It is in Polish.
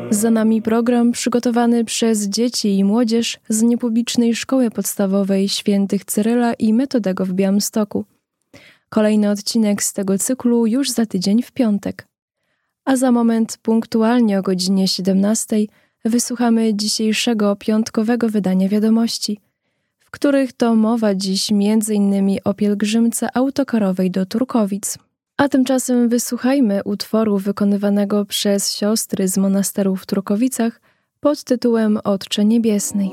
Za nami program przygotowany przez dzieci i młodzież z niepublicznej Szkoły Podstawowej Świętych Cyryla i Metodego w Białymstoku. Kolejny odcinek z tego cyklu już za tydzień w piątek. A za moment, punktualnie o godzinie 17, wysłuchamy dzisiejszego piątkowego wydania wiadomości, w których to mowa dziś m.in. o pielgrzymce autokarowej do Turkowic. A tymczasem wysłuchajmy utworu wykonywanego przez siostry z monasteru w Turkowicach pod tytułem Otcze Niebiesnej.